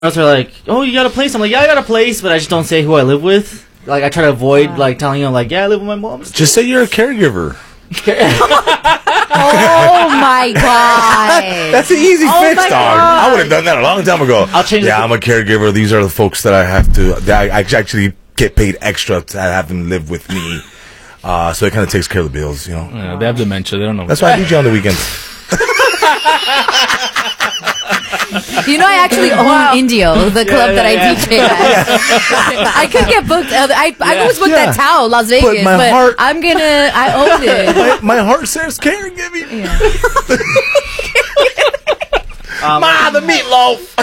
girls are like, "Oh, you got a place?" I'm like, "Yeah, I got a place," but I just don't say who I live with. Like, I try to avoid like telling them, like, "Yeah, I live with my mom." Just say you're a caregiver. Oh my god! That's an easy fix, dog. God. I would have done that a long time ago. I'll change. Yeah, I'm a caregiver. These are the folks that I have to. That I actually get paid extra to have them live with me. So it kind of takes care of the bills, you know. Yeah, they have dementia. They don't know. That's why I DJ on the weekends. You know, I actually own Indio, the club that I DJ at. I could get booked. I was booked at Tao, Las Vegas, but I own it. My heart says caregiving. Yeah. Ma, the meatloaf.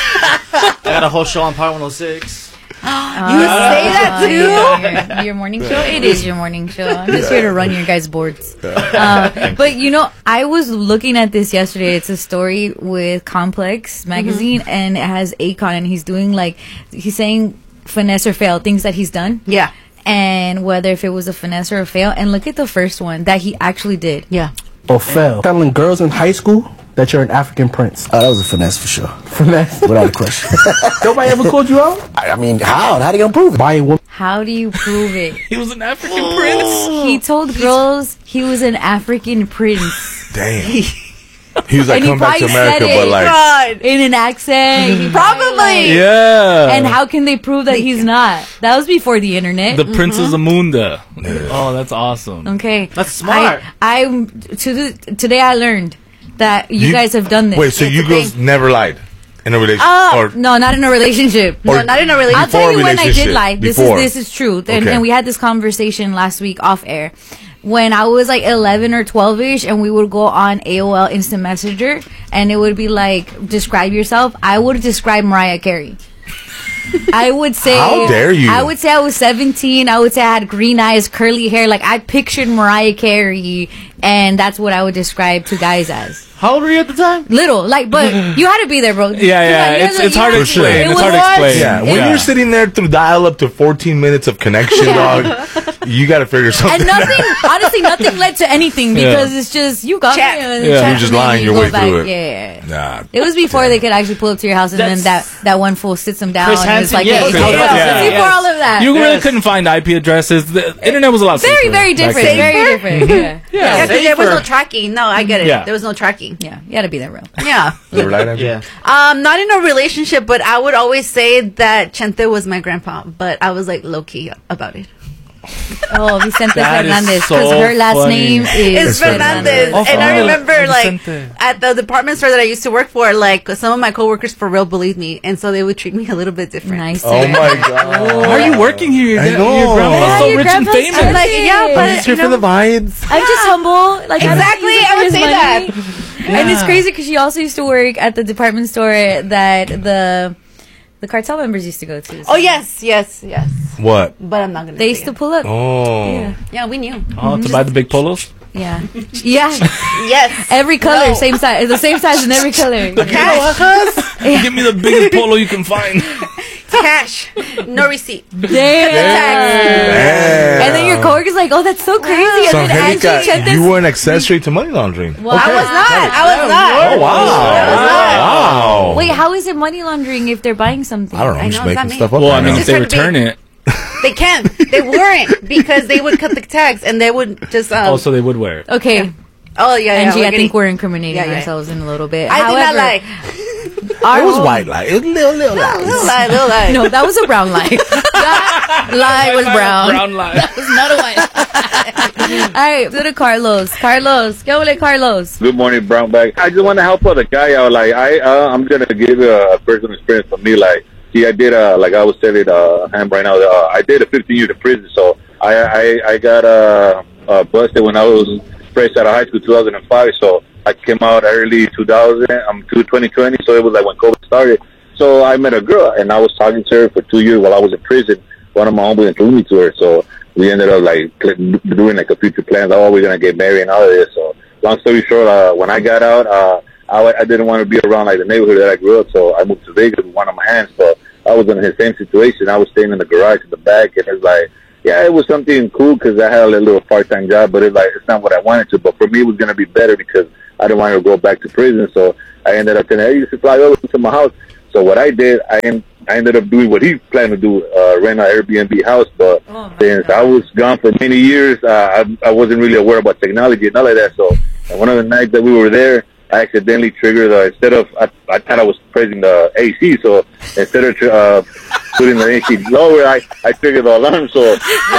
I got a whole show on Power 106. You say that too? Your morning show? It is your morning show. I'm just here to run your guys' boards. But you know, I was looking at this yesterday. It's a story with Complex magazine, and it has Akon, and he's saying finesse or fail, things that he's done. Yeah. And whether if it was a finesse or a fail. And look at the first one that he actually did. Yeah. Or fail. Telling girls in high school that you're an African prince. That was a finesse for sure. Finesse. Without a question. Nobody ever called you out? I mean, how? How do you gonna prove it? Buying women. How do you prove it? He was an African prince. He told girls he was an African prince. Damn. He was like, And he come back to probably America, said but it. like, God. In an accent. Probably. Yeah. And how can they prove that he's not? That was before the internet. The Princess Amunda. Oh, that's awesome. Okay. That's smart. Today I learned that you guys have done this. wait, so you girls never lied in a relationship? No, not in a relationship. No, not in a relationship. I'll tell you when I did relationship. lie. This is true. And we had this conversation last week off air. When I was like 11 or 12-ish, and we would go on AOL Instant Messenger, and it would be like, describe yourself. I would describe Mariah Carey. I would say, how dare you? I would say I was 17. I would say I had green eyes, curly hair. Like, I pictured Mariah Carey, and that's what I would describe to guys as. How old were you at the time? Little, like, but you had to be there, bro. Yeah. It's hard to explain. It's hard to explain. Yeah, when you're sitting there through dial-up to 14 minutes of connection, dog, you got to figure something out. And nothing led to anything because it's just, you got Chat. me. And You're chat, just and then lying you your way go back. through it. Yeah. Nah. It was before they could actually pull up to your house, and then that one fool sits them down. Chris and it's Hansen, like, yeah. hey, Chris Hansen. it was before all of that. You really couldn't find IP addresses. The internet was a lot Very, safer very back different. then. Very different. Yeah. Yeah, because there was Safer. no tracking. No, I get it. Yeah. There was no tracking. Yeah. You had to be there, bro. Yeah. You ever lied, Andrew? Yeah. Not in a relationship, but I would always say that Chente was my grandpa, but I was like low key about it. Oh, Vicente That is Fernandez. so Because her last funny. name is It's Fernandez. Oh, And I remember, like, Vicente. at the department store that I used to work for, like, some of my coworkers for real believed me, and so they would treat me a little bit different. Nice. Oh my god. Why are you working here? I know. Your grandpa's Yeah, so your rich and grandpa's famous. I'm like, yeah, but Just here for the vibes. I'm just humble. Like, Exactly, I would say that. And it's crazy because she also used to work at the department store that the cartel members used to go to. Oh, yes. What? But I'm not going to They used to pull up. Oh. Yeah, we knew. Oh, to buy the big polos? Yeah. Yeah. Yes. Every color, No. same size. The same size in every color. Give me the biggest polo you can find. Cash. No receipt. Damn. And then your coworker's like, oh, that's so crazy. So, And then Angie Angelica, you were an accessory to money laundering. Well, I was not. Oh, wow. Wow. Wait, how is it money laundering if they're buying something? I don't know. I'm I just know, it's not making me. stuff up. Well, right I mean, now. if they return it. They can. They weren't because they would cut the tags and they would just. Also, they would wear it. Okay. Oh, yeah. Angie, I think getting- we're incriminating Yeah. ourselves in a little bit. I did not lie. It was white light. It was little Little light. lie. No, that was a brown lie. That lie was brown. Brown lie. It's not a white. All right, go to Carlos. Carlos, go with Carlos. Good morning, Brown Bag. I just want to help out the guy out. Like, I'm gonna give you a personal experience for me. Like, see, I did like I was telling him right now. I did a 15 years in prison, so I got busted when I was fresh out of high school, 2005. So I came out early 2020. So it was like when COVID started. So I met a girl, and I was talking to her for 2 years while I was in prison. One of my homies introduced me to her, so we ended up like doing like a future plans. Oh, we're gonna get married and all of this. So long story short, when I got out, I didn't want to be around like the neighborhood that I grew up. So I moved to Vegas with one of my hands. So I was in the same situation. I was staying in the garage in the back, and it's like, yeah, it was something cool because I had a little part-time job, but it's like it's not what I wanted to. But for me, it was gonna be better because I didn't want to go back to prison. So I ended up saying, hey, you should fly over to my house. So what I did, I ended up doing what he planned to do, rent an Airbnb house. But since I was gone for many years, I wasn't really aware about technology and all of that. So one of the nights that we were there, I accidentally triggered, instead of, I thought I was pressing the AC. So instead of putting the AC lower, I triggered the alarm. So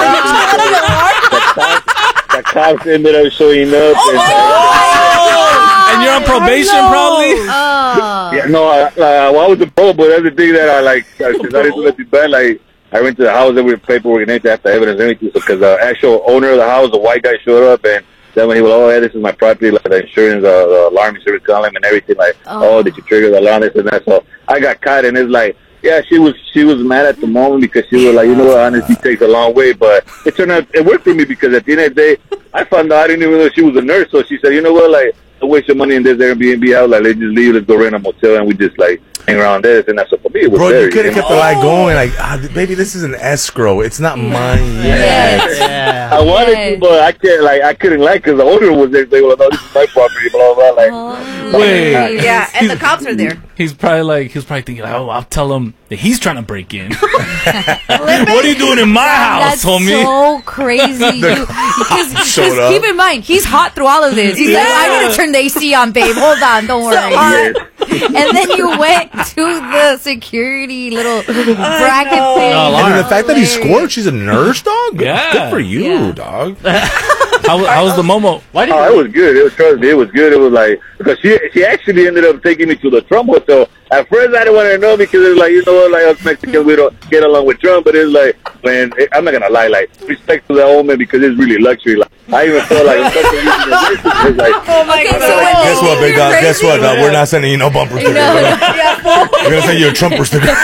the cops ended up showing up. And you're on probation, probably. Yeah, no, I was a pro, but that's the thing that I like. I decided to let it bad. Like, I went to the house and with paperwork and everything, after evidence and everything. So, because the actual owner of the house, the white guy, showed up, and then when he was, yeah, this is my property, like the insurance, the alarm insurance calling and everything, like, did you trigger the alarm, this and that. So I got caught, and it's like, yeah, she was mad at the moment because she was like, you know what, honesty takes a long way, but it turned out it worked for me because at the end of the day, I found out I didn't even know she was a nurse. So she said, you know what, like, don't waste your money in this Airbnb house. Like, let's just leave. Let's go rent a motel, and we just like hang around this. And that's what for me. It was Bro, very, you could have kept the light going. Like, baby, this is an escrow. It's not mine yet. Yeah. I wanted to, but I can't. Like, I couldn't because the owner was there. They were like, "No, this is my property." Blah blah blah. Like, Wait. Yeah, and the cops are there. He's probably thinking, oh, I'll tell him that he's trying to break in. What are you doing in my house, That's homie? so crazy. Because Showed up. keep in mind, he's hot through all of this. He's like, I need to turn the AC on, babe. Hold on, don't worry. And then you went to the security little bracket thing. And the fact that he scored, she's a nurse, dog. Yeah. Good for you, Yeah. dog. How was the Momo? Why did it was good. It was, trust me, it was good. It was like, because she actually ended up taking me to the Trump hotel. At first, I didn't want to know because it was like, you know what, like us Mexicans, we don't get along with Trump. But it's like, man, I'm not gonna lie, like respect to the old man because it's really luxury. Like, I even felt like, it's like, Oh my Okay, god! so when Guess what, big dog? Guess what, dog? We're not sending you no bumper sticker. We're gonna send you a Trumper sticker.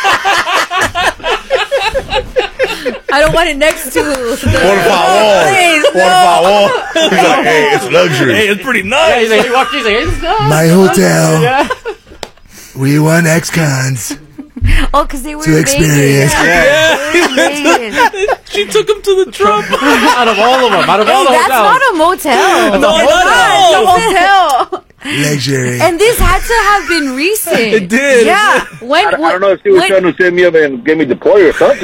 I don't want it next to Por favor. Por favor. He's like, hey, it's luxury. Hey, it's pretty Yeah, nice. he's like, he walked in, he's like, it's not. My hotel. Yeah. We want ex-cons Oh, because they were to in experience. Vegas. Vegas. She took him to the Trump. Out of all of them, out of all the That's hotels. not a motel. No, Hotel. Luxury. And this had to have been recent. It did. Yeah. When, I don't know if she was trying to set me up and get me deported or something.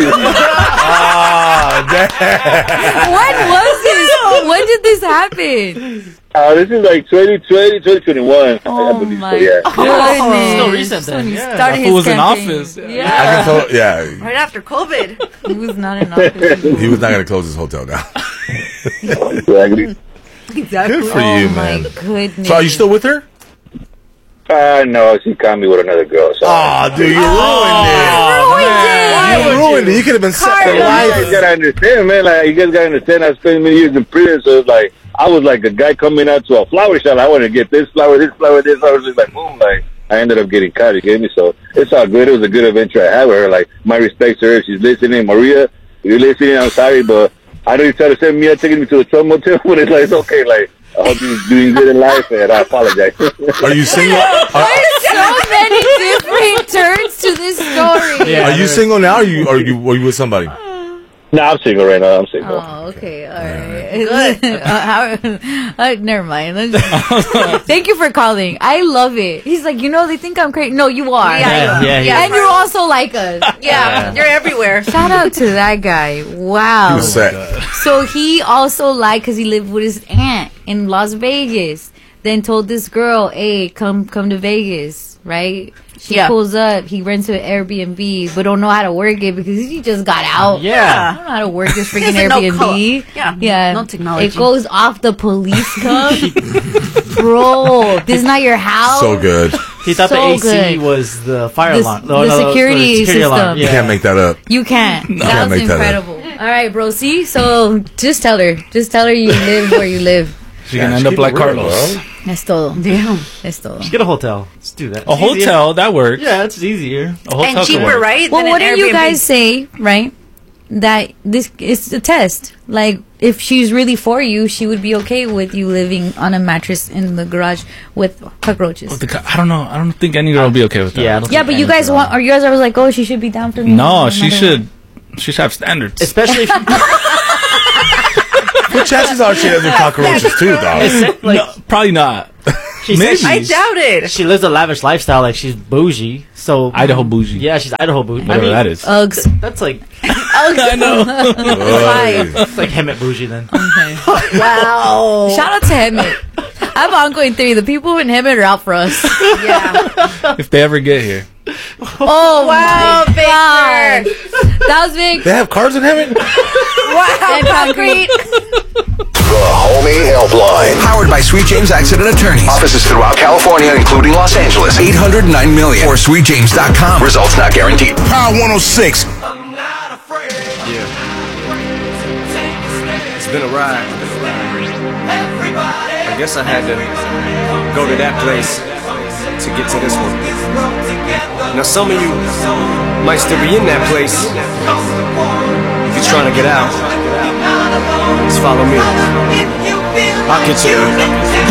Ah, damn. when was this? When did this happen? This is like 2020, 2021. I Oh believe my so, yeah. goodness. Still recent So when then, he yeah. started That his fool was in campaign. office. I Yeah. can tell, yeah, Right after COVID. He was not in office. he was not going to close his hotel down. Exactly. Exactly. Good for Oh you, my man. goodness. So are you still with her? No, she caught me with another girl. So. Oh, dude, you ruined it. You ruined it. You could have been set for You guys life. gotta understand, man. Like, you guys gotta understand. I spent many years in prison, so it's like I was like a guy coming out to a flower shop. I want to get this flower, this flower, this flower. Just like boom, like I ended up getting caught. You get me? So it's all good. It was a good adventure I had with her. Like my respect to her. If she's listening, Maria, if you're listening, I'm sorry, but I know you tried to send me out, taking me to the Trump motel, but it's like it's okay. Like I hope you're doing good in life, and I apologize. Are you single? There's so many different turns to this story. Yeah. Are you single now? Or are you with somebody? No, I'm single right now. I'm single. Oh, okay. All right. Good. Never mind. Thank you for calling. I love it. He's like, they think I'm crazy. No, you are. Yeah. And you're also like us. Yeah, you're everywhere. Shout out to that guy. Wow. He was set. So he also lied because he lived with his aunt in Las Vegas. Then told this girl, "Hey, come to Vegas." Right? She pulls up. He rents an Airbnb, but don't know how to work it because he just got out. Yeah. I don't know how to work this freaking doesn't know Airbnb. yeah, no technology. It goes off. The police come. Bro, this is not your house. So good. He thought So the AC good. was the fire The- alarm. the security system. alarm. You Yeah. can't make that up. You can't. That Can't was make that up. incredible. All right, bro. See, so just tell her. Just tell her you live where you live. She can end up like Carlos. Es todo. Damn. Es todo. Just get a hotel. Let's do that. A It's easier. hotel, that works. Yeah, it's easier. A hotel And could cheaper, work. right? Well, than what an do you Airbnb. guys say, right? That this is a test. Like, if she's really for you, she would be okay with you living on a mattress in the garage with cockroaches. I don't know. I don't think any girl will be okay with that. Yeah, I don't Yeah, think but you any guys girl- want, or you guys are like, oh, she should be down for me. No, no she matter should. She should have standards. Especially if, What chances are she has with cockroaches too, dog? like, No, probably not. She said I doubt it. she lives a lavish lifestyle, like she's bougie. So Idaho bougie. yeah, she's Idaho bougie. Whatever that is. Uggs. That's like I know. it's like Hemet bougie then. Wow. Shout out to Hemet. I have an ongoing theory. The people in Hemet are out for us. Yeah. If they ever get here. Oh, Wow, my God. Victor. That was big. They have cars in heaven? Wow, And concrete. The Homie Helpline. Powered by Sweet James Accident Attorneys. Offices throughout California, including Los Angeles. 809 million. Or sweetjames.com. Results not guaranteed. Power 106. Yeah. It's been a ride. I guess I had to go to that place to get to this one. Now some of you might still be in that place. If you're trying to get out, just follow me. I'll get you there.